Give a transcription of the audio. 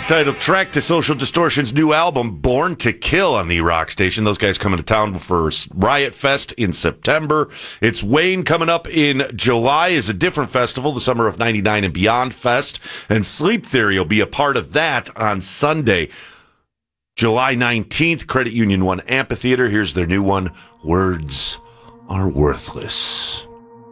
Title track to Social Distortion's new album, Born to Kill, on the Rock Station. Those guys coming to town for Riot Fest in September. It's Wayne coming up in July is a different festival, the Summer of 99 and Beyond Fest. And Sleep Theory will be a part of that on Sunday, July 19th, Credit Union 1 Amphitheater. Here's their new one, Words Are Worthless.